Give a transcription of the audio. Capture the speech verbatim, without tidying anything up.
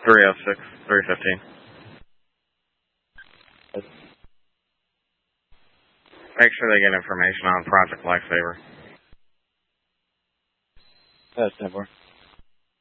three oh six, three fifteen. Make sure they get information on Project Lifesaver. That's ten four.